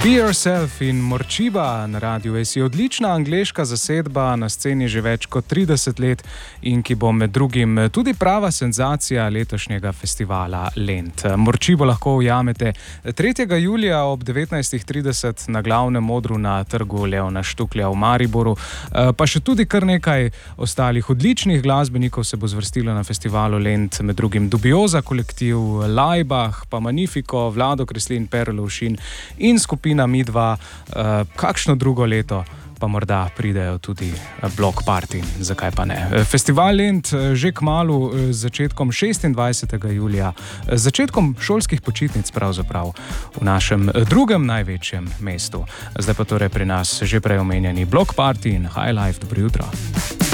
Be Yourself in Morčiba na Radiu SI, odlična angleška zasedba na sceni že več kot 30 let in ki bo med drugim tudi prava senzacija letošnjega festivala Lent. Morčibo lahko ujamete 3. julija ob 19:30 na glavnem odru na trgu Leona Štuklja v Mariboru, pa še tudi kar nekaj ostalih odličnih glasbenikov se bo zvrstilo na festivalu Lent, med drugim Dubioza kolektiv, Laibach, pa Magnifico, Vlado Kreslin, Pero Lovšin in skupina Midva, kakšno drugo leto pa morda pridejo tudi Block Party, zakaj pa ne. Festival Lent že kmalu z začetkom 26. julija, z začetkom šolskih počitnic pravzaprav v našem drugem največjem mestu. Zdaj pa torej pri nas že prej omenjeni Block Party in High Life. Dobro jutro.